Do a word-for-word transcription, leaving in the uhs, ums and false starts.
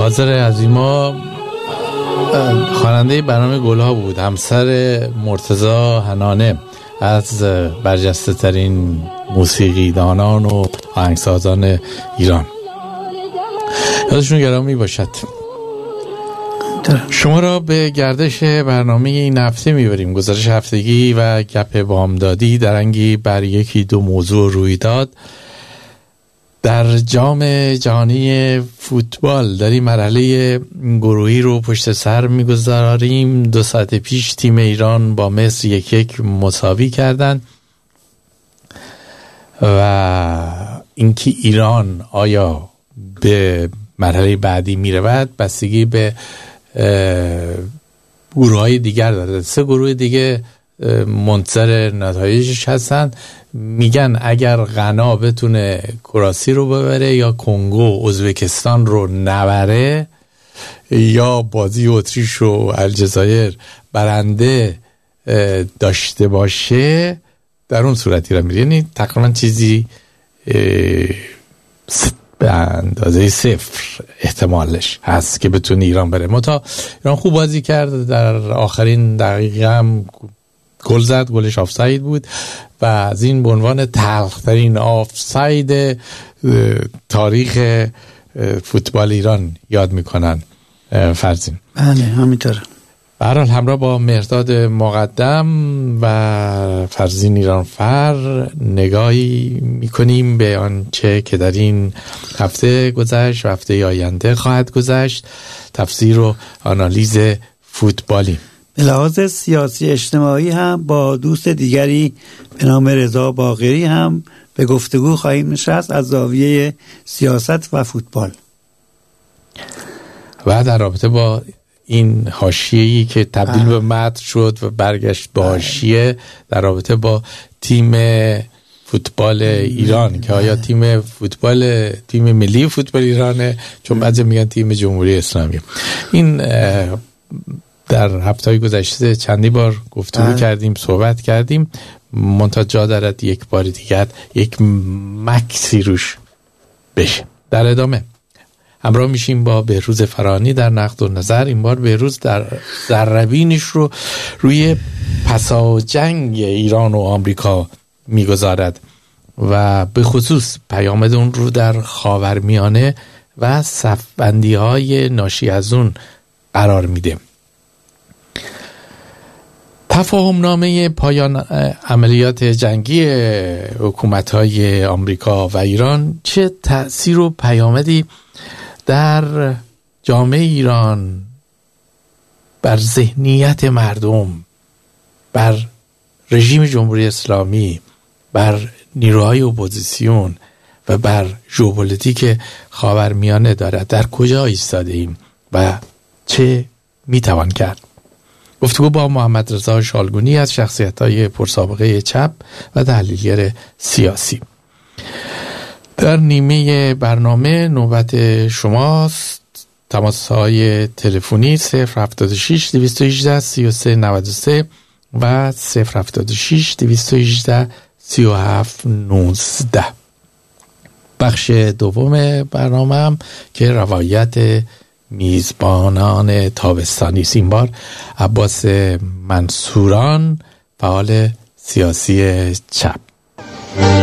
آذر عظیما خواننده برنامه گلها بود، همسر مرتضی حنانه از برجسته ترین موسیقی دانان و آهنگسازان ایران. یادشون گرامی باشد. شما را به گردش برنامه این هفته میبریم. گزارش هفتگی و گپ بامدادی درنگی بر یکی دو موضوع رویداد در جام جهانی فوتبال در این مرحله گروهی رو پشت سر میگذاریم. دو ساعت پیش تیم ایران با مصر یک یک مساوی کردن و اینکه ایران آیا به مرحله بعدی میرود بستگی به گروه های دیگر داره. سه گروه دیگه منتظر نتایجش هستن. میگن اگر غنا بتونه کراسی رو ببره یا کنگو ازبکستان رو نبره یا بازی اتریش و الجزایر برنده داشته باشه در اون صورتی را میره. یعنی تقریبا چیزی به اندازه صفر احتمالش هست که بتونه ایران بره. متا ایران خوب بازی کرد، در آخرین دقیقه هم گل زد، گلش آفساید بود و از این به عنوان تلخترین آفساید تاریخ فوتبال ایران یاد میکنن. فرزین بله همینطوره. به هر حال همراه با مهرداد مقدم و فرزین ایرانفر نگاهی میکنیم به آنچه که در این هفته گذشت و هفته آینده خواهد گذشت. تفسیر و آنالیز فوتبالی به لحاظ سیاسی اجتماعی هم با دوست دیگری به نام رضا باقری هم به گفتگو خواهیم نشست از زاویه سیاست و فوتبال و در رابطه با این حاشیه‌ای که تبدیل به متن شد و برگشت به حاشیه در رابطه با تیم فوتبال ایران که آیا تیم فوتبال تیم ملی فوتبال ایرانه، چون بعضی میگن تیم جمهوری اسلامی. این در هفته‌های گذشته چندی بار گفتگو کردیم، صحبت کردیم، منتها جا دارد یک بار دیگر یک مکسی روش بشه. در ادامه همراه میشیم با بهروز فرانی در نقد و نظر. این بار بهروز در ذره‌بینش رو روی پساجنگ ایران و آمریکا میگذارد و به خصوص پیامد اون رو در خاورمیانه و صف‌بندی‌های ناشی از اون قرار میده. تفاهم نامه پایان عملیات جنگی حکومت‌های آمریکا و ایران چه تأثیر و پیامدی در جامعه ایران، بر ذهنیت مردم، بر رژیم جمهوری اسلامی، بر نیروهای اپوزیسیون و بر ژئوپلیتیک خاورمیانه دارد؟ در کجا ایستاده ایم و چه میتوان کرد؟ گفتگو با محمد رضا شالگونی از شخصیت‌های پرسابقه چپ و تحلیلگر سیاسی. در نیمه برنامه نوبت شماست. تماس‌های تلفنی صفر هفتاد و شش دویست و هجده سی و سه نود و سه و صفر هفتاد و شش دویست و هجده سی و هفت نوزده. بخش دوم برنامه هم که روایت میزبانان تابستانی است. این بار عباس منصوران، فعال سیاسی چپ.